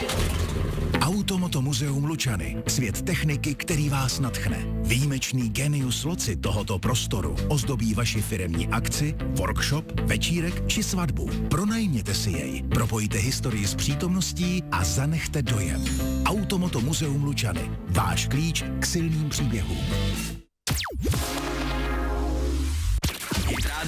Automoto muzeum Lučany. Svět techniky, který vás nadchne. Výjimečný genius loci tohoto prostoru ozdobí vaši firemní akci, workshop, večírek či svatbu. Pronajměte si jej, propojte historii s přítomností a zanechte dojem. Automoto muzeum Lučany. Váš klíč k silným příběhům.